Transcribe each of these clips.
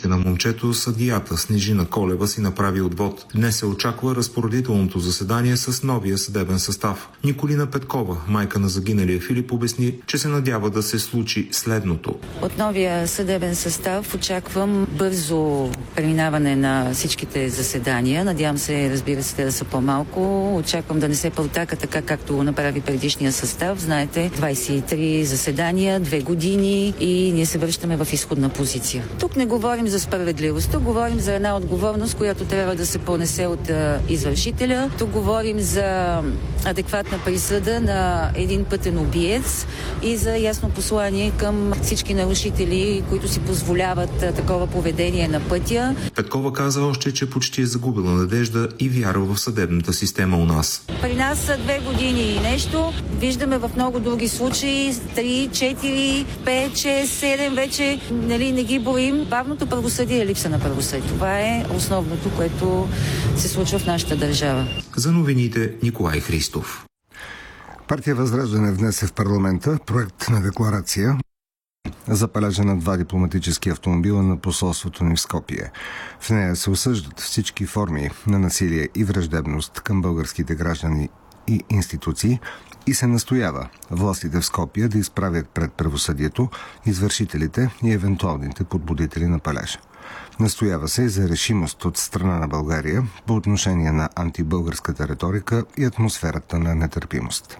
родителите на момчето, съдията Снежина Колева си направи отвод. Днес се очаква разпоредителното заседание с новия съдебен състав. Николина Петкова, майка на загиналия Филип, обясни, че се надява да се случи следното. От новия съдебен състав очаквам бързо преминаване на всичките заседания. Надявам се, разбира се, да са по-малко. Очаквам да не се пълтака така, както направи предишния състав. Знаете, 23 заседания, 2 години и ние се връщаме в изходна позиция. Тук не говорим за справедливост, тук говорим за една отговорност, която трябва да се понесе от извършителя. Тук говорим за адекватна присъда на един пътен убиец и за ясно послание към всички нарушители, които си позволяват такова поведение на пътя. Петкова каза още, че почти е загубила надежда и вяра в съдебната система у нас. При нас са 2 години и нещо. Виждаме в много други случаи 3, 4, 5, 6, 7 вече не ги боим. Бавното правосъдие е липса на правосъдие. Това е основното, което се случва в нашата държава. За новините Николай Христов. Партия Възраждане внесе в парламента проект на декларация за палежа на 2 дипломатически автомобила на посолството ни в Скопие. В нея се осъждат всички форми на насилие и враждебност към българските граждани и институции и се настоява властите в Скопие да изправят пред правосъдието извършителите и евентуалните подбудители на палежа. Настоява се и за решимост от страна на България по отношение на антибългарската риторика и атмосферата на нетърпимост.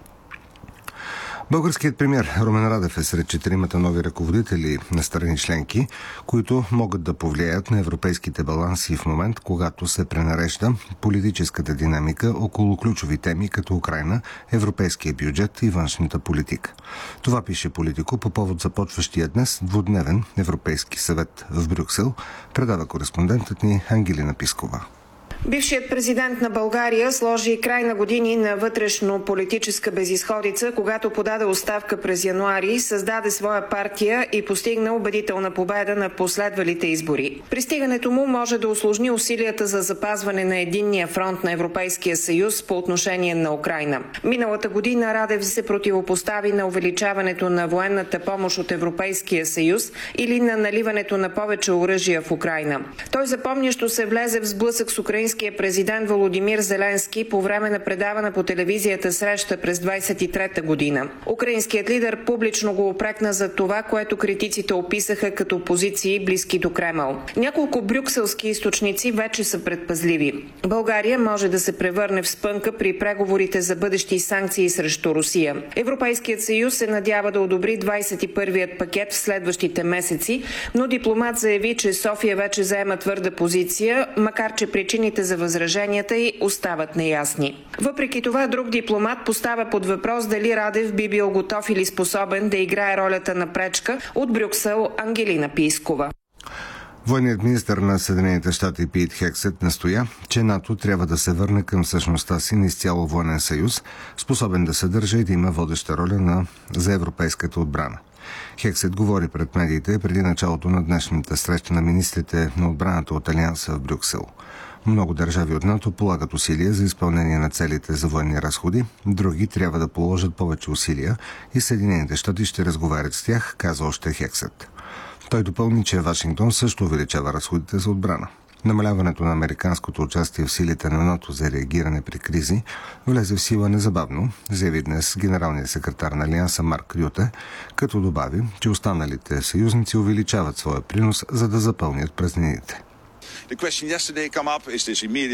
Българският премиер Румен Радев е сред 4 нови ръководители на страни членки, които могат да повлияят на европейските баланси в момент, когато се пренарежда политическата динамика около ключови теми като Украйна, европейския бюджет и външната политика. Това пише Политико по повод започващия днес двудневен Европейски съвет в Брюксел, предава кореспондентът ни Ангелина Пискова. Бившият президент на България сложи край на години на вътрешно-политическа безизходица, когато подаде оставка през януари, създаде своя партия и постигна убедителна победа на последвалите избори. Пристигането му може да усложни усилията за запазване на единния фронт на Европейския съюз по отношение на Украйна. Миналата година Радев се противопостави на увеличаването на военната помощ от Европейския съюз или на наливането на повече оръжия в Украйна. Той запомнящо се влезе в сблъсък с украинския президент Володимир Зеленски по време на предавана по телевизията среща през 23-та година. Украинският лидер публично го упрекна за това, което критиците описаха като позиции близки до Кремъл. Няколко брюкселски източници вече са предпазливи. България може да се превърне в спънка при преговорите за бъдещи санкции срещу Русия. Европейският съюз се надява да одобри 21-ият пакет в следващите месеци, но дипломат заяви, че София вече заема твърда позиция, макар че причините за възраженията й остават неясни. Въпреки това, друг дипломат поставя под въпрос дали Радев би бил готов или способен да играе ролята на пречка. От Брюксел Ангелина Пискова. Военният министър на Съединените щати Пит Хексет настоя, че НАТО трябва да се върне към същността си на изцяло военен съюз, способен да съдържа и да има водеща роля за европейската отбрана. Хексет говори пред медиите преди началото на днешната среща на министрите на отбраната от Алианса в Брюксел. Много държави от НАТО полагат усилия за изпълнение на целите за военни разходи, други трябва да положат повече усилия и Съединените щати ще разговарят с тях, каза още Хексет. Той допълни, че Вашингтон също увеличава разходите за отбрана. Намаляването на американското участие в силите на НАТО за реагиране при кризи влезе в сила незабавно, заяви днес генералният секретар на Алианса Марк Рюте, като добави, че останалите съюзници увеличават своя принос, за да запълнят празнините.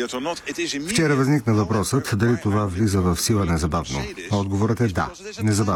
Вчера възникна въпросът дали това влиза в сила незабавно. Отговорът е да, незабавно.